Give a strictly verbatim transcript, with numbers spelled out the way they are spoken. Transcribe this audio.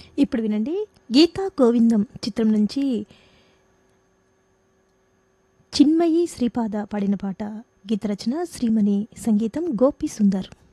ఇప్పుడు వినండి, గీతా గోవిందం చిత్రం నుంచి చిన్మయి శ్రీపాద పాడిన పాట. గీత రచన శ్రీమణి, సంగీతం గోపి సుందర్.